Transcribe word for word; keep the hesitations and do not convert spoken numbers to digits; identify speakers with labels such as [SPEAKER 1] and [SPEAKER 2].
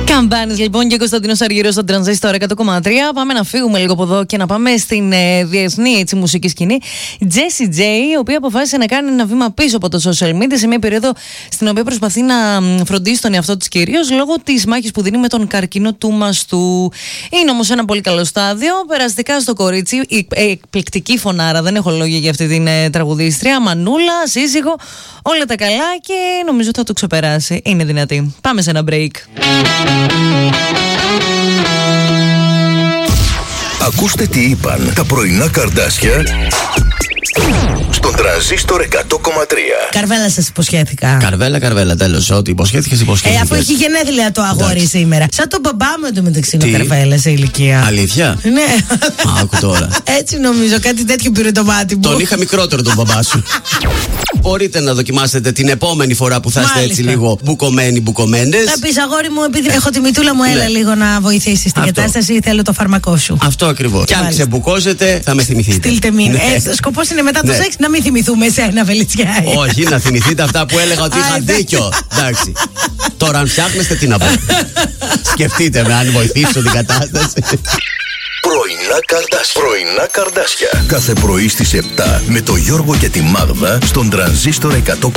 [SPEAKER 1] Καμπάνες λοιπόν και Κωνσταντίνος Αργυρός στον Τρανζίστορ εκατό κόμμα τρία. Πάμε να φύγουμε λίγο από εδώ και να πάμε στην ε, διεθνή έτσι, μουσική σκηνή. Jessie J, η οποία αποφάσισε να κάνει ένα βήμα πίσω από το social media σε μια περίοδο στην οποία προσπαθεί να φροντίσει τον εαυτό της κυρίως λόγω της μάχης που δίνει με τον καρκίνο του μαστού. Είναι όμως ένα πολύ καλό στάδιο. Περαστικά στο κορίτσι, η εκπληκτική φωνάρα, δεν έχω λόγια για αυτή την ε, τραγουδίστρια. Μανούλα, σύζυγο, όλα τα καλά και νομίζω θα το ξεπεράσει. Είναι δυνατή. Πάμε σε ένα break.
[SPEAKER 2] Ακούστε τι είπαν τα πρωινά καρδάσια στον Τρανζίστορ εκατό κόμμα τρία.
[SPEAKER 3] Καρβέλα, σας υποσχέθηκα.
[SPEAKER 4] Καρβέλα, καρβέλα, τέλος. Ό,τι υποσχέθηκες, υποσχέθηκες.
[SPEAKER 3] Ε, αφού έχει γενέθλια το αγόρι εντάξει. σήμερα. Σαν τον μπαμπά μου εντωμεταξύ είναι ο Καρβέλα σε ηλικία.
[SPEAKER 4] Αλήθεια?
[SPEAKER 3] Ναι.
[SPEAKER 4] Άκου τώρα.
[SPEAKER 3] Έτσι νομίζω, κάτι τέτοιο πήρε το μάτι μου.
[SPEAKER 4] Τον είχα μικρότερο τον μπαμπά σου. Μπορείτε να δοκιμάσετε την επόμενη φορά που θα είστε έτσι λίγο μπουκωμένοι, μπουκωμένες.
[SPEAKER 3] Θα πεις αγόρι μου, επειδή έχω τη μητούλα μου, έλα λίγο να βοηθήσεις στην κατάσταση. Θέλω το φάρμακό σου.
[SPEAKER 4] Αυτό ακριβώς. Και αν ξεμπουκώσετε, θα με θυμηθείτε.
[SPEAKER 3] Στείλτε μήνυμα. Ο σκοπός είναι μετά το σεξ να μην θυμηθούμε εσένα, Βελιτσιάη.
[SPEAKER 4] Όχι, να θυμηθείτε αυτά που έλεγα ότι είχα δίκιο. Εντάξει. Τώρα, αν φτιάχνεστε, τι να πω. Σκεφτείτε με αν βοηθήσω την κατάσταση.
[SPEAKER 2] Πρωινά Καρδάσια. Πρωινά Καρδάσια. Κάθε πρωί στις επτά με το Γιώργο και τη Μάγδα στον Τρανζίστορ εκατό κόμμα τρία.